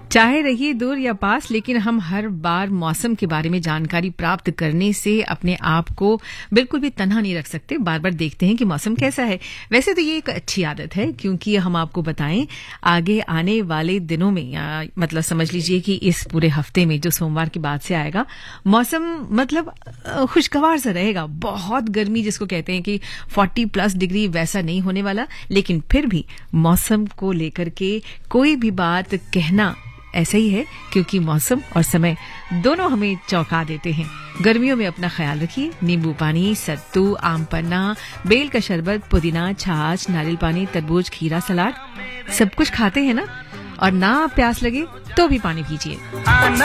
चाहे रहिए दूर या पास, लेकिन हम हर बार मौसम के बारे में जानकारी प्राप्त करने से अपने आप को बिल्कुल भी तन्हा नहीं रख सकते। बार बार देखते हैं कि मौसम कैसा है। वैसे तो ये एक अच्छी आदत है, क्योंकि हम आपको बताएं आगे आने वाले दिनों में, या मतलब समझ लीजिए कि इस पूरे हफ्ते में जो सोमवार के बाद से आएगा, मौसम मतलब खुशगवार सा रहेगा। बहुत गर्मी जिसको कहते हैं कि 40+ डिग्री, वैसा नहीं होने वाला। लेकिन फिर भी मौसम को लेकर के कोई भी बात कहना ऐसा ही है, क्योंकि मौसम और समय दोनों हमें चौंका देते हैं। गर्मियों में अपना ख्याल रखिए। नींबू पानी, सत्तू, आम पन्ना, बेल का शरबत, पुदीना, छाछ, नारियल पानी, तरबूज, खीरा, सलाद, सब कुछ खाते हैं ना। और ना प्यास लगे तो भी पानी पीजिए।